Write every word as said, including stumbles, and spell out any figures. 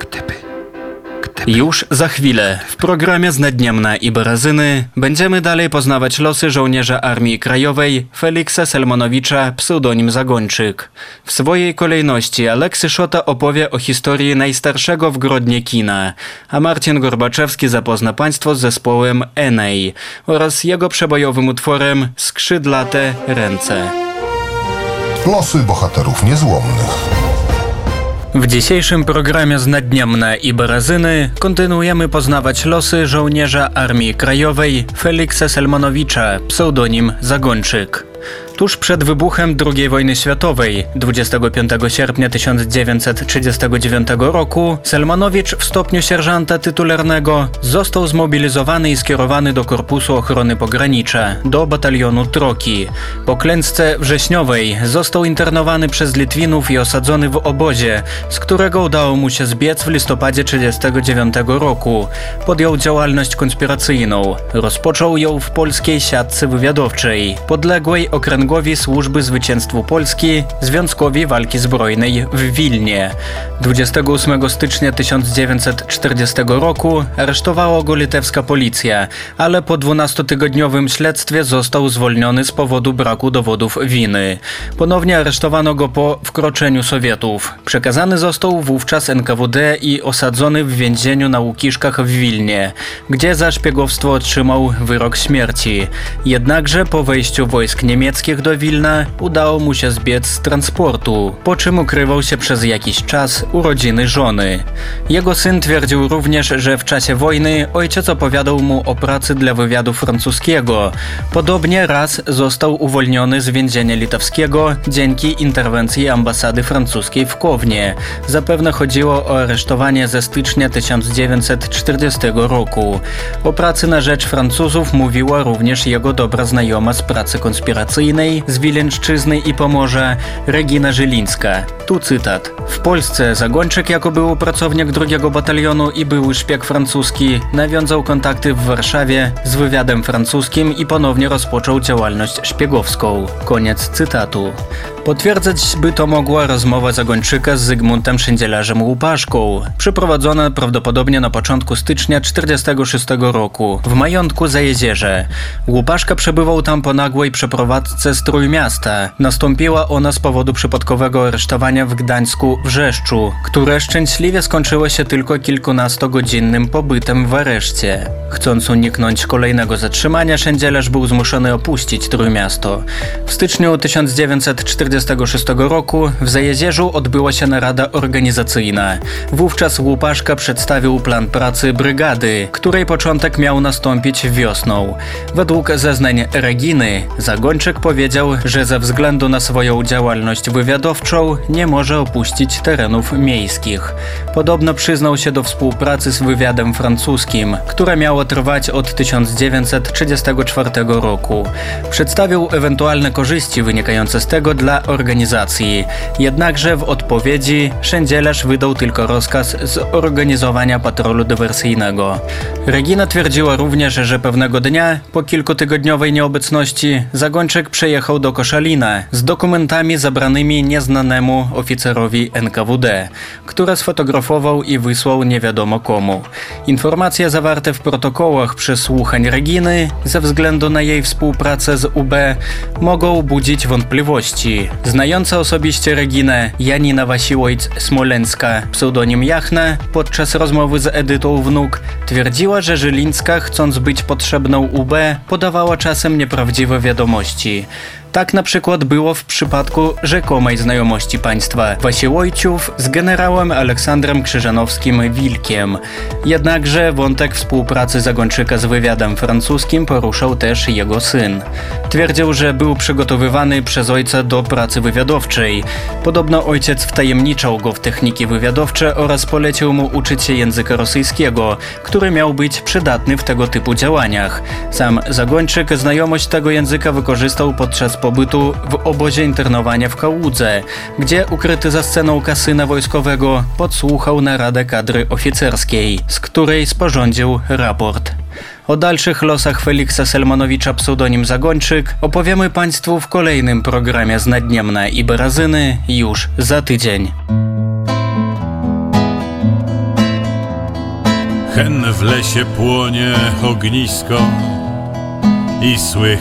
Już za chwilę w programie Znadniemna i Barazyny będziemy dalej poznawać losy żołnierza Armii Krajowej Feliksa Selmanowicza, pseudonim Zagończyk. W swojej kolejności Aleksy Szota opowie o historii najstarszego w Grodnie kina, a Marcin Gorbaczewski zapozna Państwo z zespołem Enei oraz jego przebojowym utworem Skrzydlate ręce. Losy bohaterów niezłomnych. W dzisiejszym programie Znadniemna i Barazyny kontynuujemy poznawać losy żołnierza Armii Krajowej Feliksa Selmanowicza, pseudonim Zagończyk. Tuż przed wybuchem drugiej wojny światowej, dwudziestego piątego sierpnia tysiąc dziewięćset trzydziestego dziewiątego roku, Selmanowicz w stopniu sierżanta tytularnego został zmobilizowany i skierowany do Korpusu Ochrony Pogranicza, do batalionu Troki. Po klęsce wrześniowej został internowany przez Litwinów i osadzony w obozie, z którego udało mu się zbiec w listopadzie trzydziestego dziewiątego roku. Podjął działalność konspiracyjną. Rozpoczął ją w polskiej siatce wywiadowczej, podległej okręgowi Służby Zwycięstwu Polski, Związkowi Walki Zbrojnej w Wilnie. dwudziestego ósmego stycznia tysiąc dziewięćset czterdziestego roku aresztowała go litewska policja, ale po dwunastotygodniowym śledztwie został zwolniony z powodu braku dowodów winy. Ponownie aresztowano go po wkroczeniu Sowietów. Przekazany został wówczas N K W D i osadzony w więzieniu na Łukiszkach w Wilnie, gdzie za szpiegowstwo otrzymał wyrok śmierci. Jednakże po wejściu wojsk niemieckich do Wilna udało mu się zbiec z transportu, po czym ukrywał się przez jakiś czas u rodziny żony. Jego syn twierdził również, że w czasie wojny ojciec opowiadał mu o pracy dla wywiadu francuskiego. Podobnie raz został uwolniony z więzienia litewskiego dzięki interwencji ambasady francuskiej w Kownie. Zapewne chodziło o aresztowanie ze stycznia tysiąc dziewięćset czterdziestego roku. O pracy na rzecz Francuzów mówiła również jego dobra znajoma z pracy konspiracyjnej z Wileńszczyzny i Pomorza, Regina Żylińska. Tu cytat. W Polsce Zagończyk jako był pracownik drugiego batalionu i były szpieg francuski nawiązał kontakty w Warszawie z wywiadem francuskim i ponownie rozpoczął działalność szpiegowską. Koniec cytatu. Potwierdzać by to mogła rozmowa Zagończyka z Zygmuntem Szendzielarzem Łupaszką, przeprowadzona prawdopodobnie na początku stycznia czterdziestego szóstego roku w majątku Zajezierze. Łupaszka przebywał tam po nagłej przeprowadzce z Trójmiasta. Nastąpiła ona z powodu przypadkowego aresztowania w Gdańsku Wrzeszczu, które szczęśliwie skończyło się tylko kilkunastogodzinnym pobytem w areszcie. Chcąc uniknąć kolejnego zatrzymania, Szendzielarz był zmuszony opuścić Trójmiasto. W styczniu tysiąc dziewięćset czterdziestego szóstego roku w Zajezierzu odbyła się narada organizacyjna. Wówczas Łupaszka przedstawił plan pracy brygady, której początek miał nastąpić wiosną. Według zeznań Reginy, Zagończyk powiedział, że ze względu na swoją działalność wywiadowczą nie może opuścić terenów miejskich. Podobno przyznał się do współpracy z wywiadem francuskim, która miała trwać od tysiąc dziewięćset trzydziestego czwartego roku. Przedstawił ewentualne korzyści wynikające z tego dla organizacji. Jednakże w odpowiedzi Szendzielarz wydał tylko rozkaz zorganizowania patrolu dywersyjnego. Regina twierdziła również, że pewnego dnia, po kilkutygodniowej nieobecności, Zagończyk przejechał do Koszalina z dokumentami zabranymi nieznanemu oficerowi N K W D, które sfotografował i wysłał nie wiadomo komu. Informacje zawarte w protokołach przesłuchań Reginy, ze względu na jej współpracę z U B, mogą budzić wątpliwości. Znająca osobiście Reginę Janina Wasiłojc-Smoleńska, pseudonim Jachna, podczas rozmowy z Edytą Wnuk, twierdziła, że Żylińska, chcąc być potrzebną U B, podawała czasem nieprawdziwe wiadomości. Tak na przykład było w przypadku rzekomej znajomości państwa Wasiłojciów z generałem Aleksandrem Krzyżanowskim-Wilkiem. Jednakże wątek współpracy Zagończyka z wywiadem francuskim poruszał też jego syn. Twierdził, że był przygotowywany przez ojca do pracy wywiadowczej. Podobno ojciec wtajemniczał go w techniki wywiadowcze oraz polecił mu uczyć się języka rosyjskiego, który miał być przydatny w tego typu działaniach. Sam Zagończyk znajomość tego języka wykorzystał podczas pobytu w obozie internowania w Kałudze, gdzie ukryty za sceną kasyna wojskowego podsłuchał naradę kadry oficerskiej, z której sporządził raport. O dalszych losach Feliksa Selmanowicza pseudonim Zagończyk opowiemy Państwu w kolejnym programie Znadniemna i Barazyny już za tydzień. Hen w lesie płonie ognisko i słychać